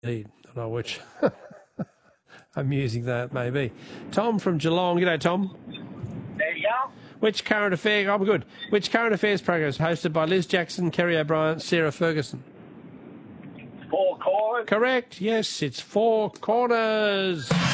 I don't know which amusing that may be. Tom from Geelong. G'day, Tom. There you go. Which current affair? Oh, good. Which current affairs program is hosted by Liz Jackson, Kerry O'Brien, Sarah Ferguson? Four corners. Correct. Yes, it's Four Corners.